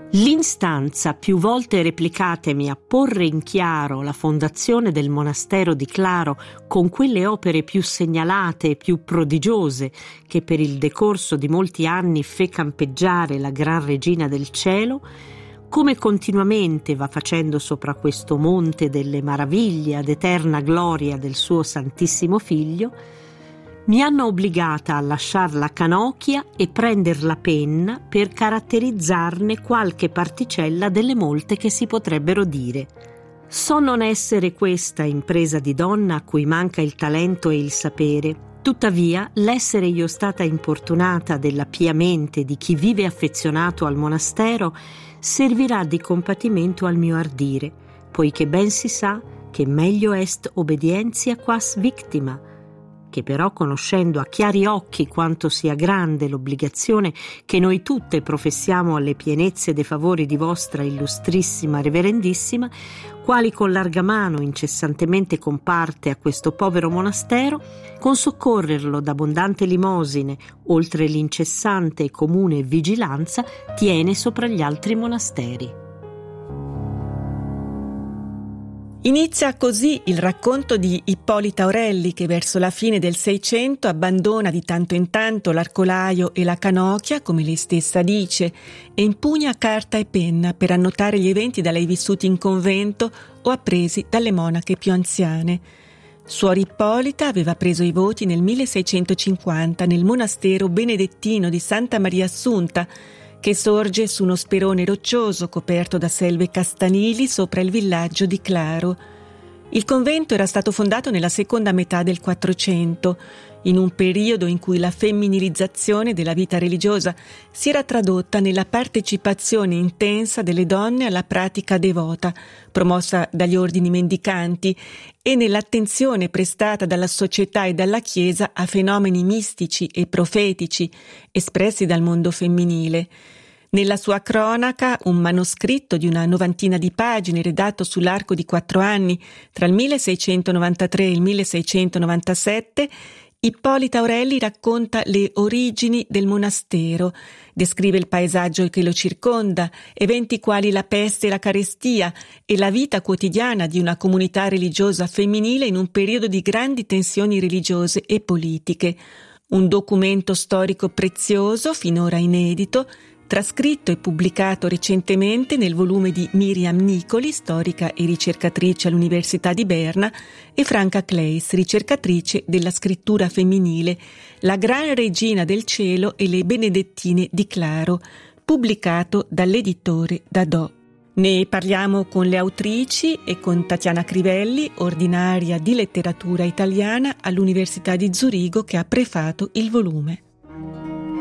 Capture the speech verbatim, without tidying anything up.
L'instanza più volte replicatemi a porre in chiaro la fondazione del monastero di Claro con quelle opere più segnalate e più prodigiose che per il decorso di molti anni fe campeggiare la Gran Regina del Cielo, come continuamente va facendo sopra questo monte delle maraviglie ad eterna gloria del suo Santissimo Figlio, mi hanno obbligata a lasciar la canocchia e prender la penna per caratterizzarne qualche particella delle molte che si potrebbero dire. So non essere questa impresa di donna a cui manca il talento e il sapere, tuttavia l'essere io stata importunata della pia mente di chi vive affezionato al monastero servirà di compatimento al mio ardire, poiché ben si sa che meglio est obedientia quas victima, che però, conoscendo a chiari occhi quanto sia grande l'obbligazione che noi tutte professiamo alle pienezze dei favori di vostra illustrissima reverendissima, quali con larga mano incessantemente comparte a questo povero monastero, con soccorrerlo d'abbondante limosine, oltre l'incessante e comune vigilanza, tiene sopra gli altri monasteri. Inizia così il racconto di Ippolita Aurelli, che verso la fine del Seicento abbandona di tanto in tanto l'arcolaio e la canocchia, come lei stessa dice, e impugna carta e penna per annotare gli eventi da lei vissuti in convento o appresi dalle monache più anziane. Suor Ippolita aveva preso i voti nel milleseicentocinquanta nel monastero benedettino di Santa Maria Assunta, che sorge su uno sperone roccioso coperto da selve castanili sopra il villaggio di Claro. Il convento era stato fondato nella seconda metà del Quattrocento, in un periodo in cui la femminilizzazione della vita religiosa si era tradotta nella partecipazione intensa delle donne alla pratica devota, promossa dagli ordini mendicanti, e nell'attenzione prestata dalla società e dalla Chiesa a fenomeni mistici e profetici espressi dal mondo femminile. Nella sua cronaca, un manoscritto di una novantina di pagine redatto sull'arco di quattro anni tra il milleseicentonovantatré e il milleseicentonovantasette, Ippolita Aurelli racconta le origini del monastero, descrive il paesaggio che lo circonda, eventi quali la peste e la carestia e la vita quotidiana di una comunità religiosa femminile in un periodo di grandi tensioni religiose e politiche. Un documento storico prezioso, finora inedito, trascritto e pubblicato recentemente nel volume di Miriam Nicoli, storica e ricercatrice all'Università di Berna, e Franca Claes, ricercatrice della scrittura femminile, La Gran Regina del Cielo e le Benedettine di Claro, pubblicato dall'editore Dadò. Ne parliamo con le autrici e con Tatiana Crivelli, ordinaria di letteratura italiana all'Università di Zurigo, che ha prefato il volume.